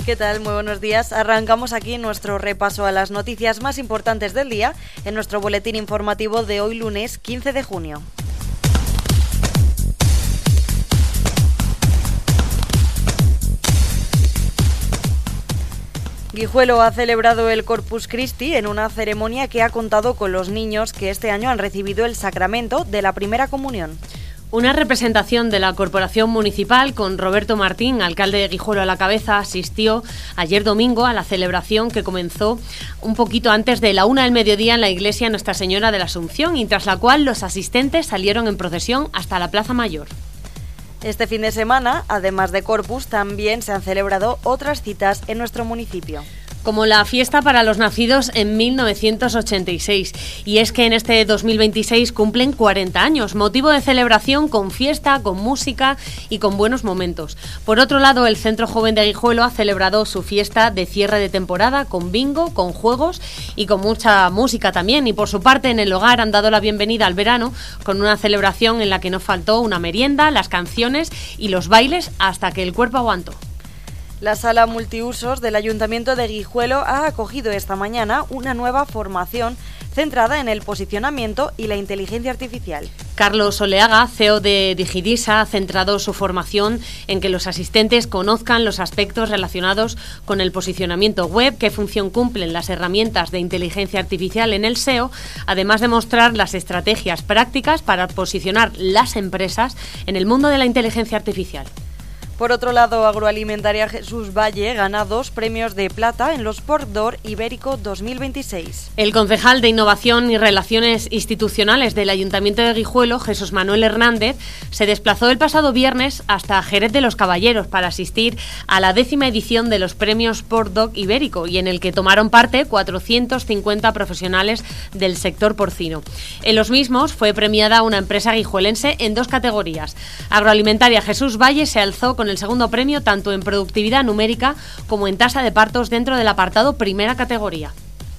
¿Qué tal? Muy buenos días. Arrancamos aquí nuestro repaso a las noticias más importantes del día en nuestro boletín informativo de hoy lunes 15 de junio. Guijuelo ha celebrado el Corpus Christi en una ceremonia que ha contado con los niños que este año han recibido el sacramento de la primera comunión. Una representación de la Corporación Municipal con Roberto Martín, alcalde de Guijuelo a la cabeza, asistió ayer domingo a la celebración que comenzó un poquito antes de la 1 del mediodía en la iglesia Nuestra Señora de la Asunción y tras la cual los asistentes salieron en procesión hasta la Plaza Mayor. Este fin de semana, además de Corpus, también se han celebrado otras citas en nuestro municipio. Como la fiesta para los nacidos en 1986. Y es que en este 2026 cumplen 40 años, motivo de celebración con fiesta, con música y con buenos momentos. Por otro lado, el Centro Joven de Guijuelo ha celebrado su fiesta de cierre de temporada con bingo, con juegos y con mucha música también. Y por su parte, en el hogar han dado la bienvenida al verano con una celebración en la que no faltó una merienda, las canciones y los bailes hasta que el cuerpo aguantó. La sala multiusos del Ayuntamiento de Guijuelo ha acogido esta mañana una nueva formación centrada en el posicionamiento y la inteligencia artificial. Carlos Oleaga, CEO de Digidisa, ha centrado su formación en que los asistentes conozcan los aspectos relacionados con el posicionamiento web, qué función cumplen las herramientas de inteligencia artificial en el SEO, además de mostrar las estrategias prácticas para posicionar las empresas en el mundo de la inteligencia artificial. Por otro lado, Agroalimentaria Jesús Valle gana 2 premios de plata en los Port d'Or Ibérico 2026. El concejal de Innovación y Relaciones Institucionales del Ayuntamiento de Guijuelo, Jesús Manuel Hernández, se desplazó el pasado viernes hasta Jerez de los Caballeros para asistir a la 10ª edición de los premios Port d'Or Ibérico y en el que tomaron parte 450 profesionales del sector porcino. En los mismos fue premiada una empresa guijuelense en 2 categorías. Agroalimentaria Jesús Valle se alzó con el segundo premio tanto en productividad numérica como en tasa de partos dentro del apartado primera categoría.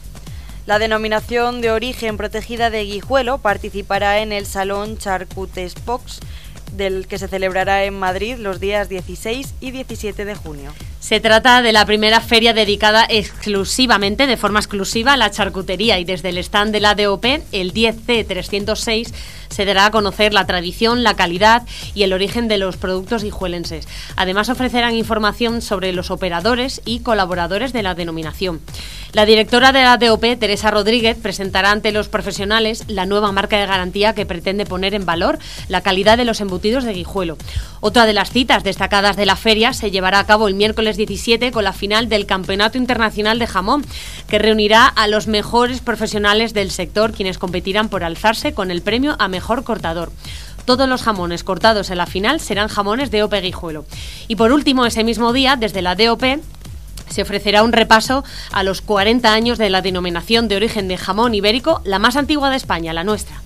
La denominación de origen protegida de Guijuelo participará en el Salón Charcutespox, del que se celebrará en Madrid los días 16 y 17 de junio. Se trata de la primera feria dedicada exclusivamente, de forma exclusiva, a la charcutería y desde el stand de la DOP, el 10C306, se dará a conocer la tradición, la calidad y el origen de los productos guijuelenses. Además ofrecerán información sobre los operadores y colaboradores de la denominación. La directora de la DOP, Teresa Rodríguez, presentará ante los profesionales la nueva marca de garantía que pretende poner en valor la calidad de los embutidos de Guijuelo. Otra de las citas destacadas de la feria se llevará a cabo el miércoles 17 con la final del Campeonato Internacional de Jamón, que reunirá a los mejores profesionales del sector, quienes competirán por alzarse con el premio a mejor cortador. Todos los jamones cortados en la final serán jamones DOP Guijuelo. Y por último, ese mismo día, desde la DOP, se ofrecerá un repaso a los 40 años de la denominación de origen de jamón ibérico, la más antigua de España, la nuestra.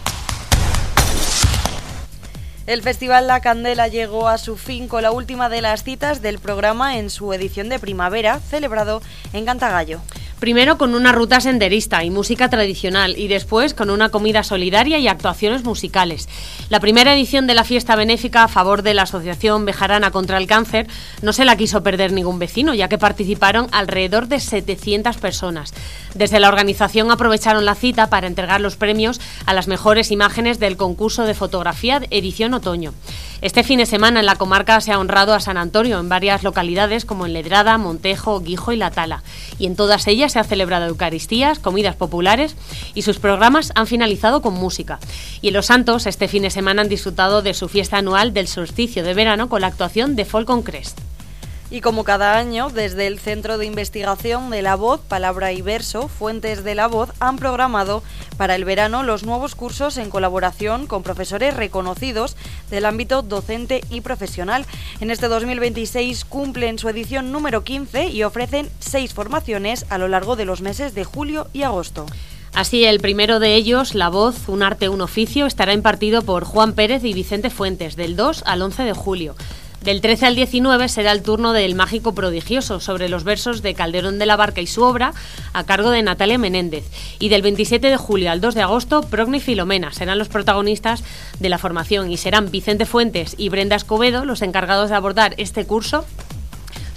El Festival La Candela llegó a su fin con la última de las citas del programa en su edición de primavera, celebrado en Cantagallo. Primero con una ruta senderista y música tradicional y después con una comida solidaria y actuaciones musicales. La primera edición de la fiesta benéfica a favor de la Asociación Bejarana contra el Cáncer no se la quiso perder ningún vecino, ya que participaron alrededor de 700 personas. Desde la organización aprovecharon la cita para entregar los premios a las mejores imágenes del concurso de fotografía edición otoño. Este fin de semana en la comarca se ha honrado a San Antonio en varias localidades como en Ledrada, Montejo, Guijo y La Tala. Y en todas ellas se ha celebrado eucaristías, comidas populares y sus programas han finalizado con música. Y en Los Santos este fin de semana han disfrutado de su fiesta anual del solsticio de verano con la actuación de Folk on Crest. Y como cada año, desde el Centro de Investigación de la Voz, Palabra y Verso, Fuentes de la Voz, han programado para el verano los nuevos cursos en colaboración con profesores reconocidos del ámbito docente y profesional. En este 2026 cumplen su edición número 15 y ofrecen 6 formaciones a lo largo de los meses de julio y agosto. Así, el primero de ellos, La Voz, un arte, un oficio, estará impartido por Juan Pérez y Vicente Fuentes, del 2 al 11 de julio. Del 13 al 19 será el turno del Mágico Prodigioso, sobre los versos de Calderón de la Barca y su obra, a cargo de Natalia Menéndez. Y del 27 de julio al 2 de agosto, Procne y Filomena serán los protagonistas de la formación y serán Vicente Fuentes y Brenda Escobedo los encargados de abordar este curso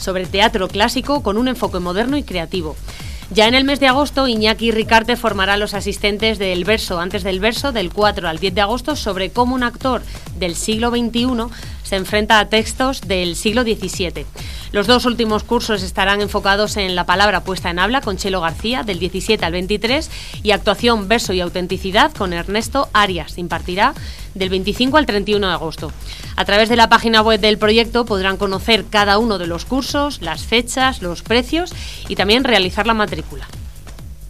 sobre teatro clásico con un enfoque moderno y creativo. Ya en el mes de agosto, Iñaki Ricarte formará a los asistentes del verso antes del verso del 4 al 10 de agosto sobre cómo un actor del siglo XXI se enfrenta a textos del siglo XVII. Los 2 últimos cursos estarán enfocados en la palabra puesta en habla con Chelo García del 17 al 23 y actuación, verso y autenticidad con Ernesto Arias. Impartirá del 25 al 31 de agosto. A través de la página web del proyecto podrán conocer cada uno de los cursos, las fechas, los precios y también realizar la matrícula.